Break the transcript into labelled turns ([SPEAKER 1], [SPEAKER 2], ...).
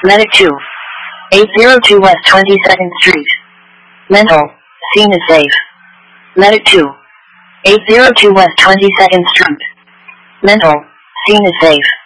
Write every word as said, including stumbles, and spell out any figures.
[SPEAKER 1] Medic two. eight oh two West twenty-second Street. Mental. Scene is safe. Medic two. eight oh two West twenty-second Street. Mental. Scene is safe.